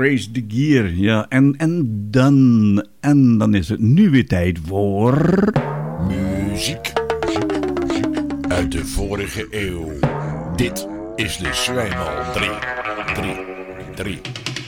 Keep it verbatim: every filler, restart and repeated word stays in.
Race the Gear. Ja, en, en dan... En dan is het nu weer tijd voor... Muziek. Uit de vorige eeuw. Dit is de Zwijmal drie. drie. drie.